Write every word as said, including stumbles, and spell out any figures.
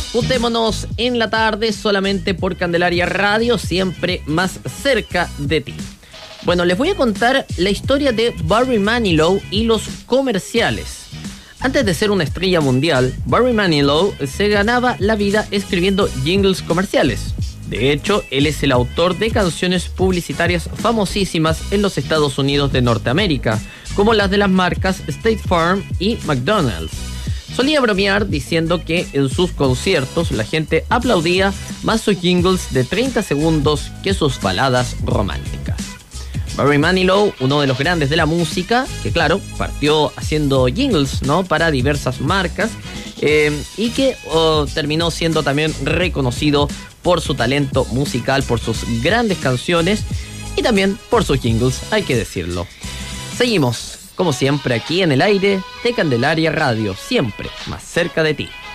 Juntémonos en la tarde solamente por Candelaria Radio, siempre más cerca de ti. Bueno, les voy a contar la historia de Barry Manilow y los comerciales. Antes de ser una estrella mundial, Barry Manilow se ganaba la vida escribiendo jingles comerciales. De hecho, él es el autor de canciones publicitarias famosísimas en los Estados Unidos de Norteamérica, como las de las marcas State Farm y McDonald's. Solía bromear diciendo que en sus conciertos la gente aplaudía más sus jingles de treinta segundos que sus baladas románticas. Barry Manilow, uno de los grandes de la música, que claro, partió haciendo jingles, ¿no?, para diversas marcas, eh, y que oh, terminó siendo también reconocido por su talento musical, por sus grandes canciones y también por sus jingles, hay que decirlo. Seguimos, como siempre, aquí en el aire de Candelaria Radio, siempre más cerca de ti.